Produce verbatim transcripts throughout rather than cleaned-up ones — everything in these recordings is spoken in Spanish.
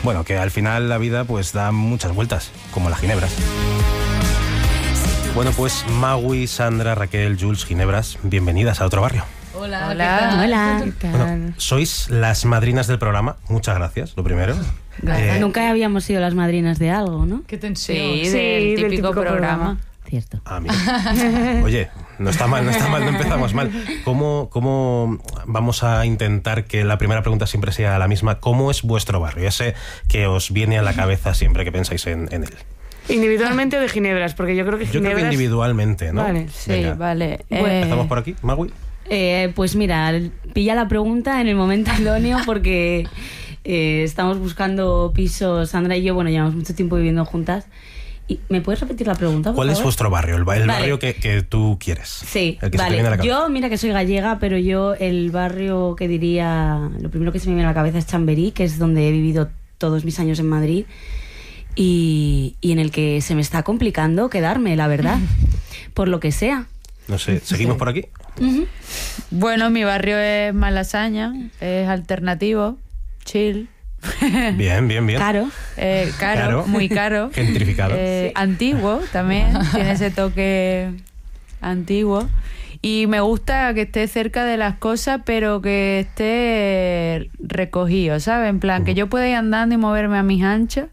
Bueno, que al final la vida pues da muchas vueltas, como las ginebras. Bueno, pues Magui, Sandra, Raquel, Jules, Ginebras, bienvenidas a otro barrio. Hola, hola, hola. ¿qué tal? Bueno, sois las madrinas del programa, muchas gracias, lo primero. Eh, Nunca habíamos sido las madrinas de algo, ¿no? Qué tensión. Sí, Sí, del, del típico, típico programa. programa. Cierto. Ah, mira. Oye, no está mal, no está mal, no empezamos mal. ¿Cómo, cómo vamos a intentar que la primera pregunta siempre sea la misma? ¿Cómo es vuestro barrio? Ese que os viene a la cabeza siempre que pensáis en, en él. ¿Individualmente o de Ginebras? Porque yo creo que Yo Ginebras... creo que individualmente, ¿no? Vale, sí, Venga. vale. Bueno, Eh, ¿Empezamos por aquí, Magui? Eh, pues mira, pilla la pregunta en el momento idóneo porque eh, estamos buscando pisos, Sandra y yo, bueno, llevamos mucho tiempo viviendo juntas. ¿Y ¿Me puedes repetir la pregunta, por ¿Cuál es favor? vuestro barrio? El, ba- el Vale. barrio que, que tú quieres. Sí, el que se te vale. viene a la cabeza. Yo, mira que soy gallega, pero yo el barrio que diría, lo primero que se me viene a la cabeza es Chamberí, que es donde he vivido todos mis años en Madrid y, y en el que se me está complicando quedarme, la verdad, por lo que sea. No sé, ¿seguimos por aquí? Uh-huh. Bueno, mi barrio es Malasaña, es alternativo, chill. Bien, bien, bien. Claro. Eh, caro, Caro. muy caro. Gentrificado. Eh, antiguo también, tiene ese toque antiguo. Y me gusta que esté cerca de las cosas, pero que esté recogido, ¿sabes? En plan, que yo pueda ir andando y moverme a mis anchas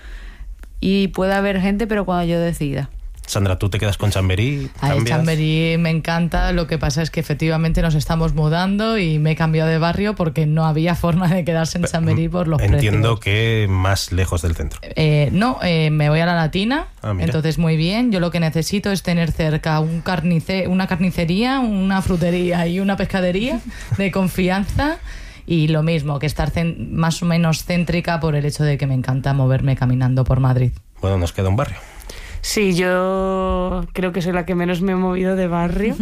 y pueda haber gente, pero cuando yo decida. Sandra, ¿tú te quedas con Chamberí? Ay, ¿Cambias? Chamberí me encanta, lo que pasa es que efectivamente nos estamos mudando y me he cambiado de barrio porque no había forma de quedarse en Chamberí por los Entiendo precios. que más lejos del centro. Eh, no, eh, me voy a la Latina, Ah, mira. entonces muy bien. Yo lo que necesito es tener cerca un carnice, una carnicería, una frutería y una pescadería de confianza. Y lo mismo, que estar cen- más o menos céntrica por el hecho de que me encanta moverme caminando por Madrid. Bueno, nos queda un barrio. Sí, yo creo que soy la que menos me he movido de barrio.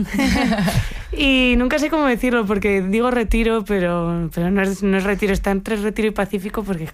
Y nunca sé cómo decirlo, porque digo Retiro, pero, pero no, es, no es Retiro, está entre Retiro y Pacífico, porque